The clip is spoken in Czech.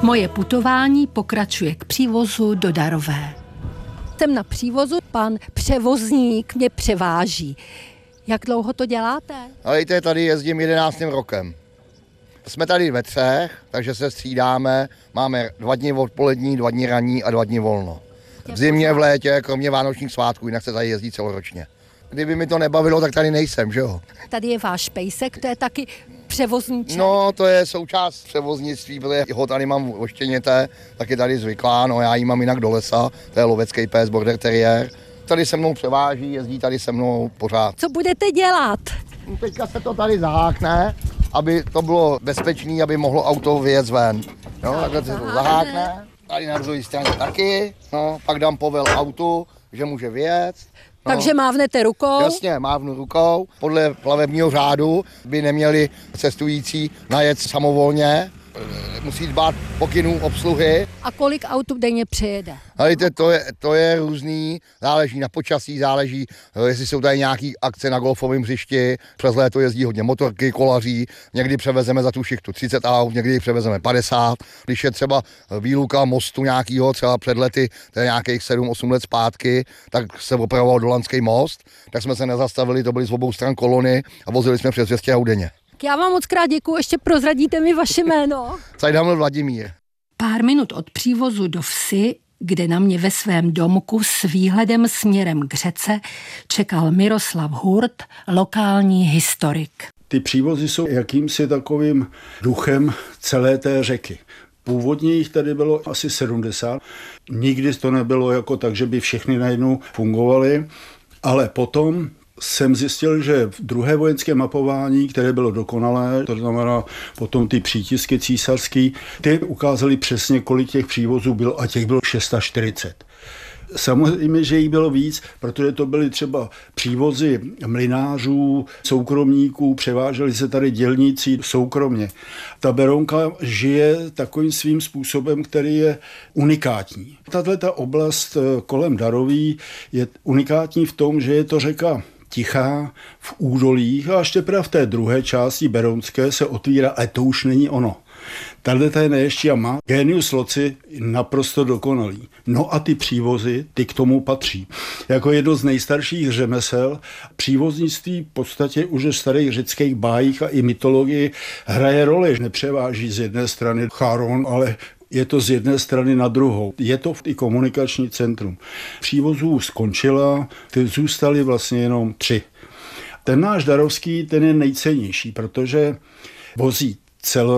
Moje putování pokračuje k přívozu do Darové. Jsem na přívozu, pan převozník mě převáží. Jak dlouho to děláte? Ale tady jezdím 11. rokem. Jsme tady ve třech, takže se střídáme. Máme 2 dny odpolední, 2 dny ranní a 2 dny volno. V zimě, v létě, kromě vánočních svátků, jinak se tady jezdí celoročně. Kdyby mi to nebavilo, tak tady nejsem, že jo? Tady je váš pejsek, to je taky převozníček. No, to je součást převoznictví, protože ho tady mám oštěněte, tak je tady zvyklá, no já ji mám jinak do lesa, to je lovecký pes, border terrier. Tady se mnou převáží, jezdí tady se mnou pořád. Co budete dělat? Teďka se to tady zahákne, aby to bylo bezpečné, aby mohlo auto vyjet ven. No, takhle se to zahákne, tady na druhé straně taky, no, pak dám povel autu, že může vyjet. No. Takže mávnete rukou? Jasně, mávnu rukou. Podle plavebního řádu by neměli cestující najet samovolně, musí dbát pokynů obsluhy. A kolik aut denně přejede? Ale to je různý, záleží na počasí, záleží, jestli jsou tady nějaký akce na golfovém hřišti, přes léto jezdí hodně motorky, kolaří, někdy převezeme za tu šichtu 30 aut, někdy převezeme 50. Když je třeba výluka mostu nějakýho, třeba před lety, to je nějakých 7-8 let zpátky, tak se opravoval Dolanský most, tak jsme se nezastavili, to byly z obou stran kolony a vozili jsme přes 200 aut denně. Já vám moc krát děkuju, ještě prozradíte mi vaše jméno. Cajdaml Vladimír. Pár minut od přívozu do vsi, kde na mě ve svém domku s výhledem směrem k řece čekal Miroslav Hurt, lokální historik. Ty přívozy jsou jakýmsi takovým duchem celé té řeky. Původně jich tady bylo asi 70. Nikdy to nebylo jako tak, že by všechny najednou fungovaly, ale potom jsem zjistil, že v druhé vojenské mapování, které bylo dokonalé, to znamená potom ty přítisky císařský, ty ukázaly přesně, kolik těch přívozů bylo a těch bylo 640. Samozřejmě, že jich bylo víc, protože to byly třeba přívozy mlynářů, soukromníků, převáželi se tady dělníci soukromně. Ta Berounka žije takovým svým způsobem, který je unikátní. Tato oblast kolem Daroví je unikátní v tom, že je to řeka tichá v údolích a až teprve v té druhé části berounské se otvírá, ale to už není ono. Tato je neještí a má genius loci naprosto dokonalý. No a ty přívozy, ty k tomu patří. Jako jedno z nejstarších řemesel, přívoznictví v podstatě už v starých řeckých bájích a i mytologii hraje roli. Nepřeváží z jedné strany Charon, ale je to z jedné strany na druhou. Je to i komunikační centrum. Přívozů skončila, ty zůstaly vlastně jenom 3. Ten náš darovský, ten je nejcennější, protože vozí